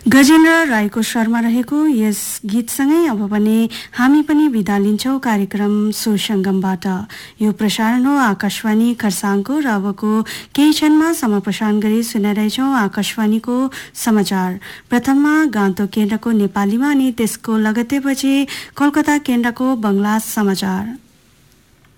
गजेन्द्र राईको स्वरमा रहेको यस गीतसँगै अब भने हामी पनि बिदा लिन्छौं कार्यक्रम सुसंगमबाट। यो प्रसारण हो आकाशवाणी खरसाङको र अबको केही क्षणमा समप्रसारण गरी सुनाइरहेछौं आकाशवाणीको समाचार। प्रथममा गान्तोक केन्द्रको नेपालीमा अनि त्यसको लगत्तैपछि कोलकाता केन्द्रको बंगला समाचार।